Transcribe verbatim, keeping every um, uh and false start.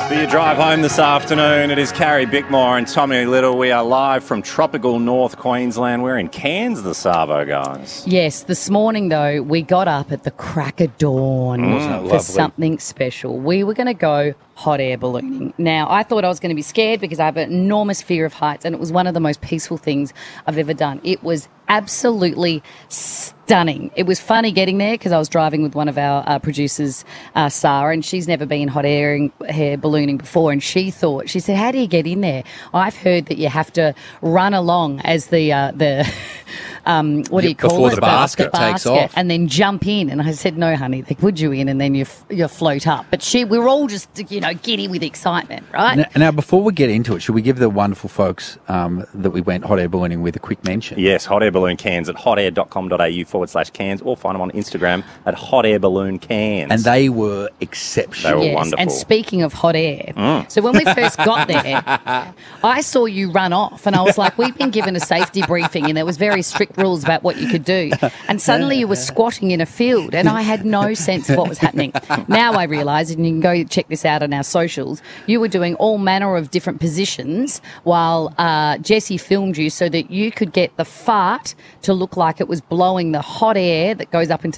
For your drive home this afternoon, it is Carrie Bickmore and Tommy Little. We are live from tropical North Queensland. We're in Cairns, the Savo, guys. Yes, this morning, though, we got up at the crack of dawn Mm. for something special. We were going to go hot air ballooning. Now, I thought I was going to be scared because I have an enormous fear of heights, and it was one of the most peaceful things I've ever done. It was absolutely stunning. It was funny getting there because I was driving with one of our uh, producers, uh, Sarah, and she's never been hot air, air ballooning before, and she thought, she said, how do you get in there? I've heard that you have to run along as the, uh, the um, what do you call Before it? the basket takes off. And then jump in. And I said, no, honey, they put you in and then you, f- you float up. But she, we were all just, you know, giddy with excitement, right? Now, now, before we get into it, should we give the wonderful folks um, that we went hot air ballooning with a quick mention? Yes, Hot Air Balloon Cairns at hotair.com.au forward slash Cairns, or find them on Instagram at Hot Air Balloon Cairns. And they were exceptional. They were Yes, wonderful. and speaking of hot air, so when we first got there, I saw you run off, and I was like, we've been given a safety briefing, and there was very strict rules about what you could do. And suddenly you were squatting in a field, and I had no sense of what was happening. Now I realise, and you can go check this out on our socials, you were doing all manner of different positions while uh, Jessie filmed you so that you could get the fart to look like it was blowing the hot air that goes up into